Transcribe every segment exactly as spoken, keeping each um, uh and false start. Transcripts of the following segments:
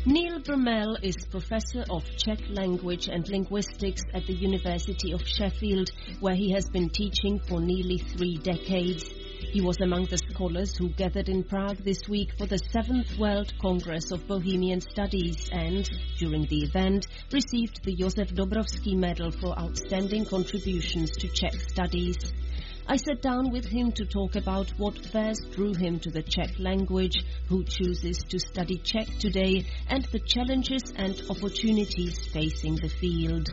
Neil Bromell is Professor of Czech Language and Linguistics at the University of Sheffield, where he has been teaching for nearly three decades. He was among the scholars who gathered in Prague this week for the seventh World Congress of Bohemian Studies and, during the event, received the Josef Dobrovský Medal for outstanding contributions to Czech studies. I sat down with him to talk about what first drew him to the Czech language, who chooses to study Czech today, and the challenges and opportunities facing the field.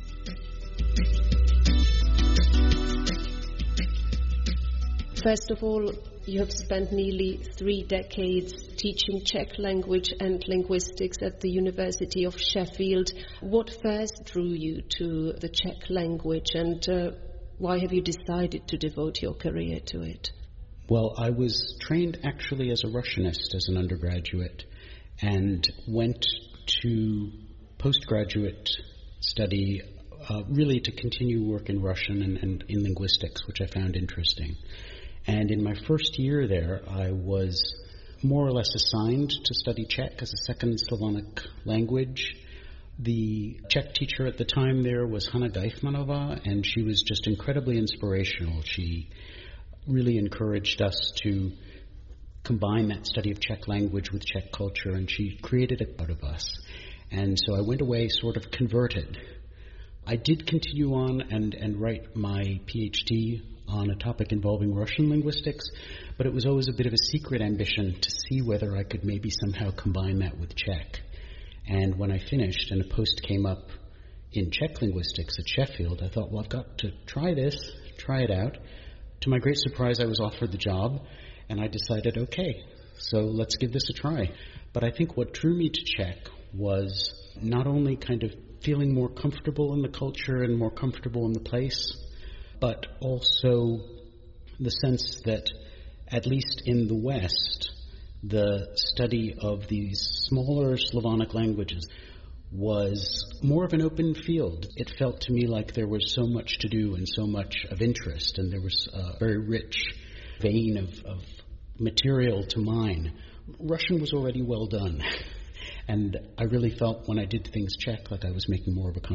First of all, you have spent nearly three decades teaching Czech language and linguistics at the University of Sheffield. What first drew you to the Czech language, and uh, why have you decided to devote your career to it? Well, I was trained actually as a Russianist as an undergraduate and went to postgraduate study uh, really to continue work in Russian and, and in linguistics, which I found interesting. And in my first year there, I was more or less assigned to study Czech as a second Slavonic language. The Czech teacher at the time there was Hanna Geifmanova, and she was just incredibly inspirational. She really encouraged us to combine that study of Czech language with Czech culture, and she created it out of us. And so I went away sort of converted. I did continue on and, and write my PhD on a topic involving Russian linguistics, but it was always a bit of a secret ambition to see whether I could maybe somehow combine that with Czech. And when I finished and a post came up in Czech linguistics at Sheffield, I thought, well, I've got to try this, try it out. To my great surprise, I was offered the job, and I decided, okay, so let's give this a try. But I think what drew me to Czech was not only kind of feeling more comfortable in the culture and more comfortable in the place, but also the sense that, at least in the West, the study of these smaller Slavonic languages was more of an open field. It felt to me like there was so much to do and so much of interest, and there was a very rich vein of, of material to mine. Russian was already well done, and I really felt when I did things Czech like I was making more of a